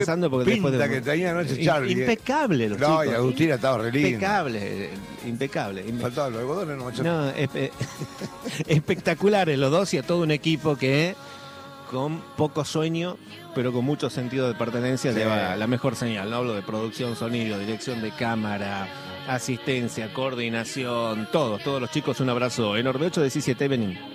Pasando porque pinta después de... que tenía anoche Charlie. Impecable los No, chicos. y Agustina estaba re linda. Impecable. Faltaban los algodones, no, macho. No, espectaculares los dos y a todo un equipo que con poco sueño, pero con mucho sentido de pertenencia, lleva la mejor señal. No hablo de producción, sonido, dirección de cámara, asistencia, coordinación, todos los chicos, un abrazo enorme. 8-17, Benín.